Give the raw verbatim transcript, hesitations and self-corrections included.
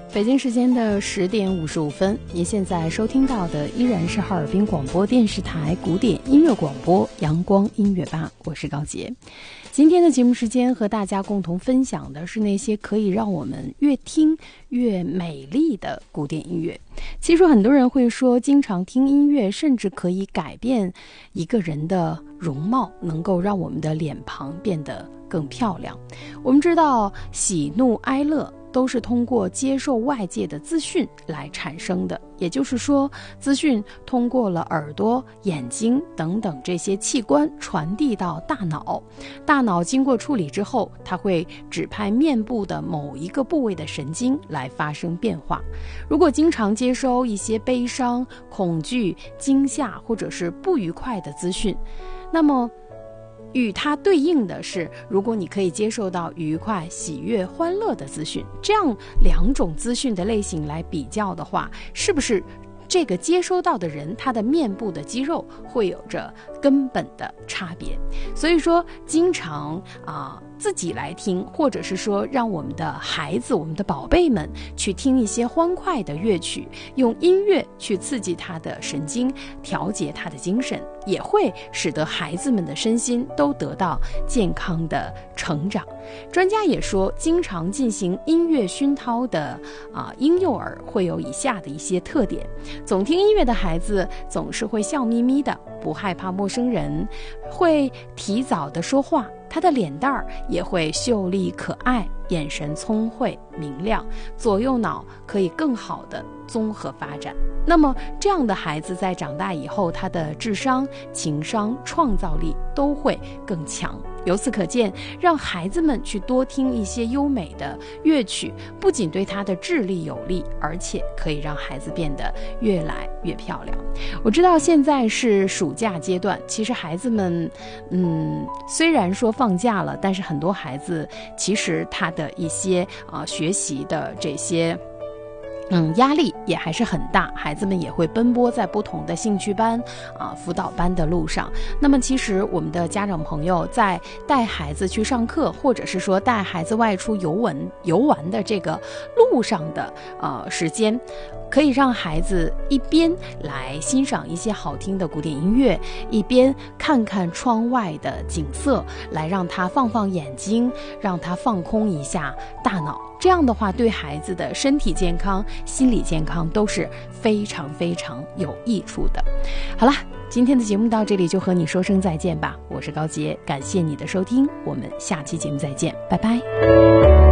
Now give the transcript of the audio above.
北京时间的十点五十五分，您现在收听到的依然是哈尔滨广播电视台古典音乐广播阳光音乐吧，我是高洁。今天的节目时间和大家共同分享的是那些可以让我们越听越美丽的古典音乐。其实很多人会说，经常听音乐甚至可以改变一个人的容貌，能够让我们的脸庞变得更漂亮。我们知道喜怒哀乐都是通过接受外界的资讯来产生的，也就是说，资讯通过了耳朵、眼睛等等这些器官传递到大脑，大脑经过处理之后，它会指派面部的某一个部位的神经来发生变化。如果经常接收一些悲伤、恐惧、惊吓或者是不愉快的资讯，那么与它对应的是，如果你可以接受到愉快、喜悦、欢乐的资讯，这样两种资讯的类型来比较的话，是不是这个接收到的人他的面部的肌肉会有着根本的差别？所以说经常啊、呃、自己来听，或者是说让我们的孩子、我们的宝贝们去听一些欢快的乐曲，用音乐去刺激他的神经，调节他的精神，也会使得孩子们的身心都得到健康的成长。专家也说，经常进行音乐熏陶的啊、呃、婴幼儿会有以下的一些特点：总听音乐的孩子总是会笑眯眯的，不害怕陌生人，会提早的说话，他的脸蛋儿也会秀丽可爱，眼神聪慧明亮，左右脑可以更好的综合发展。那么这样的孩子在长大以后，他的智商、情商、创造力都会更强。由此可见，让孩子们去多听一些优美的乐曲，不仅对他的智力有利，而且可以让孩子变得越来越漂亮。我知道现在是暑假阶段，其实孩子们嗯，虽然说放假了，但是很多孩子其实他的一些啊、呃、学习的这些嗯，压力也还是很大，孩子们也会奔波在不同的兴趣班啊、辅导班的路上。那么其实我们的家长朋友在带孩子去上课，或者是说带孩子外出游玩游玩的这个路上的呃时间，可以让孩子一边来欣赏一些好听的古典音乐，一边看看窗外的景色，来让他放放眼睛，让他放空一下大脑。这样的话，对孩子的身体健康、心理健康都是非常非常有益处的。好了，今天的节目到这里就和你说声再见吧，我是高洁，感谢你的收听，我们下期节目再见，拜拜。